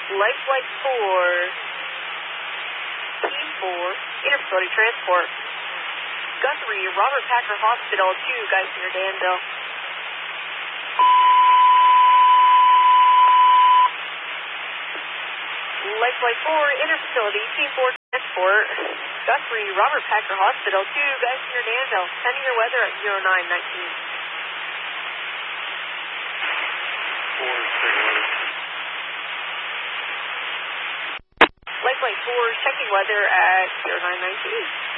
Life Flight 4, Team 4, interfacility transport. Guthrie, Robert Packer Hospital, 2, Geisinger, Danville. Life Flight 4, interfacility, Team 4 transport. Guthrie, Robert Packer Hospital, 2, Geisinger, Danville. Sending your weather at 0919. 4, Life Flight 4, checking weather at 0919.